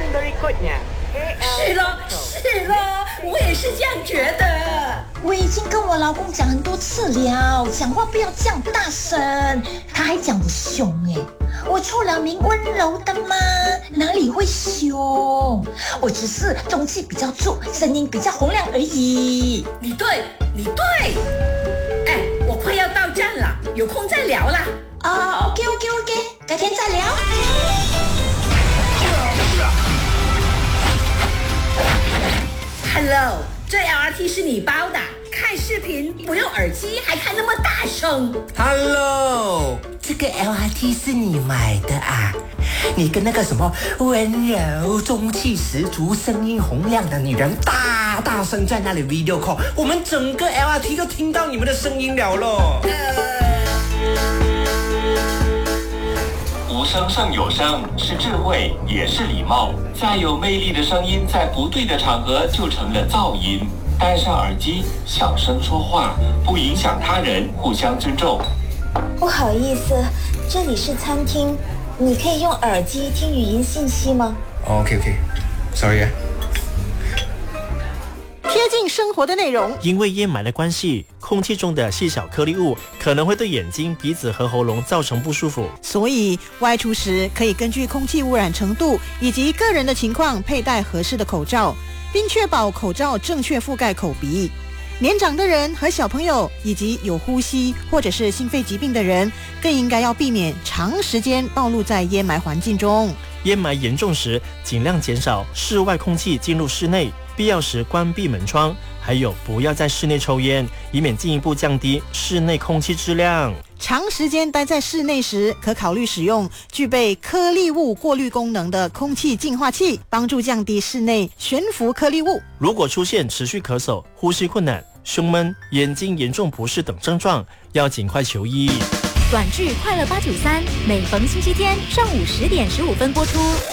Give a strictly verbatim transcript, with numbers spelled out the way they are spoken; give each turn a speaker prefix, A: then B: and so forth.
A: 是咯，是咯，我也是这样觉得。
B: 我已经跟我老公讲很多次了，讲话不要这样大声，他还讲我凶哎。我出了名温柔的吗？哪里会凶？我只是中气比较足，声音比较洪亮而已。
A: 你对，你对。哎，我快要到站了，有空再聊啦。
B: 啊、uh, ，OK OK OK， 改天再聊。
A: Hello， 这 L R T 是你包的，看视频不用耳机还开那么大声。
C: Hello， 这个 L R T 是你买的啊？你跟那个什么温柔、中气十足、声音洪亮的女人大大声在那里 video call， 我们整个 L R T 都听到你们的声音了咯。
D: 无声胜有声，是智慧，也是礼貌。再有魅力的声音，在不对的场合就成了噪音。戴上耳机，小声说话，不影响他人，互相尊重。
E: 不好意思，这里是餐厅，你可以用耳机听语音信息吗？
C: OK OK，Sorry 啊。
F: 贴近生活的内容，
G: 因为烟霾的关系，空气中的细小颗粒物可能会对眼睛、鼻子和喉咙造成不舒服，
F: 所以外出时可以根据空气污染程度以及个人的情况佩戴合适的口罩，并确保口罩正确覆盖口鼻。年长的人和小朋友以及有呼吸或者是心肺疾病的人，更应该要避免长时间暴露在烟霾环境中。
G: 烟霾严重时，尽量减少室外空气进入室内，必要时关闭门窗，还有不要在室内抽烟，以免进一步降低室内空气质量。
F: 长时间待在室内时，可考虑使用具备颗粒物过滤功能的空气净化器，帮助降低室内悬浮颗粒物。
G: 如果出现持续咳嗽、呼吸困难、胸闷、眼睛严重不适等症状，要尽快求医。
H: 短剧《快乐八九三》每逢星期天上午十点十五分播出。